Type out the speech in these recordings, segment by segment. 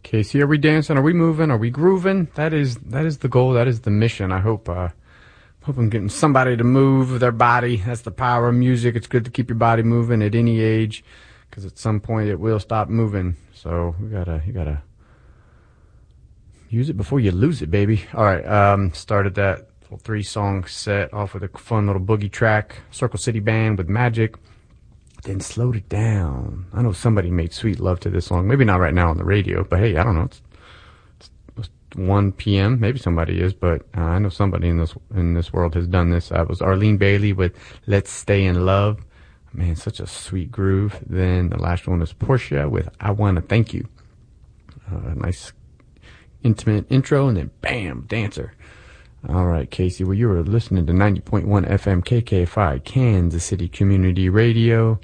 Casey, are we dancing? Are we moving? Are we grooving? That is the goal. That is the mission. I hope I'm getting somebody to move their body. That's the power of music. It's good to keep your body moving at any age, because at some point it will stop moving. So you gotta use it before you lose it, baby. All right, started that little 3-song set off with a fun little boogie track, Circle City Band with Magic. Then slowed it down. I know somebody made Sweet Love to this song. Maybe not right now on the radio, but hey, I don't know. It's 1 p.m. Maybe somebody is, but I know somebody in this world has done this. It was Arlene Bailey with Let's Stay in Love. Man, such a sweet groove. Then the last one is Portia with I Wanna Thank You. Nice intimate intro, and then bam, dancer. All right, Casey. Well, you were listening to 90.1 FM KKFI, Kansas City Community Radio.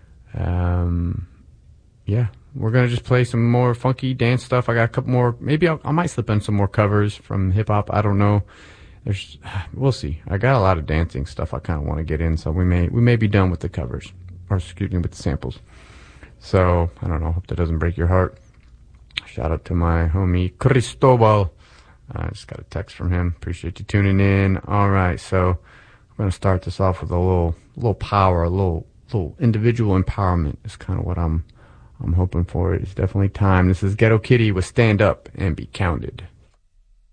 Yeah, we're going to just play some more funky dance stuff. I got a couple more. Maybe I might slip in some more covers from hip-hop. I don't know. We'll see. I got a lot of dancing stuff I kind of want to get in, so we may be done with the covers. Or, excuse me, with the samples. So, I don't know. Hope that doesn't break your heart. Shout out to my homie Cristobal. I just got a text from him. Appreciate you tuning in. All right, so I'm going to start this off with a little power, a little individual empowerment is kind of what I'm hoping for. It's definitely time. This is Ghetto Kitty with Stand Up and Be Counted.